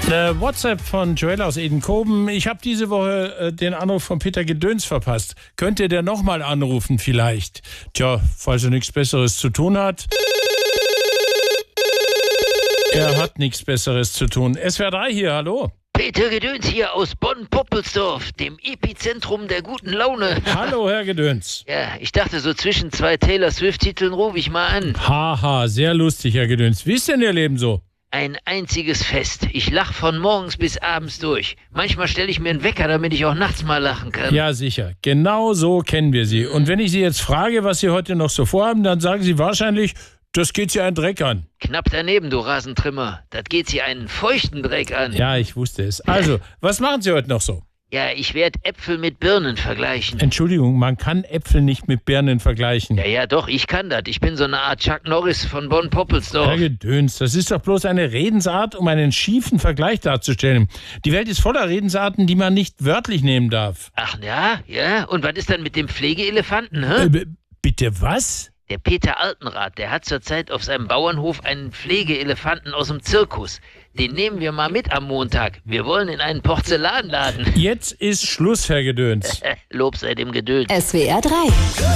Eine WhatsApp von Joel aus Edenkoben. Ich habe diese Woche den Anruf von Peter Gedöns verpasst. Könnte der nochmal anrufen vielleicht? Tja, falls er nichts Besseres zu tun hat. Er hat nichts Besseres zu tun. SWR 3 hier, hallo. Peter Gedöns hier aus Bonn-Poppelsdorf, dem Epizentrum der guten Laune. Hallo, Herr Gedöns. Ja, ich dachte, so zwischen zwei Taylor Swift-Titeln rufe ich mal an. Haha, sehr lustig, Herr Gedöns. Wie ist denn Ihr Leben so? Ein einziges Fest. Ich lach von morgens bis abends durch. Manchmal stelle ich mir einen Wecker, damit ich auch nachts mal lachen kann. Ja, sicher. Genau so kennen wir Sie. Und wenn ich Sie jetzt frage, was Sie heute noch so vorhaben, dann sagen Sie wahrscheinlich, das geht Sie einen Dreck an. Knapp daneben, du Rasentrimmer. Das geht Sie einen feuchten Dreck an. Ja, ich wusste es. Also, was machen Sie heute noch so? Ja, ich werde Äpfel mit Birnen vergleichen. Entschuldigung, man kann Äpfel nicht mit Birnen vergleichen. Ja, doch, ich kann das. Ich bin so eine Art Chuck Norris von Bonn-Poppelsdorf. Herr Gedöns, das ist doch bloß eine Redensart, um einen schiefen Vergleich darzustellen. Die Welt ist voller Redensarten, die man nicht wörtlich nehmen darf. Ach ja? Und was ist dann mit dem Pflegeelefanten, hä? Bitte was? Der Peter Altenrath, der hat zurzeit auf seinem Bauernhof einen Pflegeelefanten aus dem Zirkus. Den nehmen wir mal mit am Montag. Wir wollen in einen Porzellanladen. Jetzt ist Schluss, Herr Gedöns. Lob sei dem Gedöns. SWR 3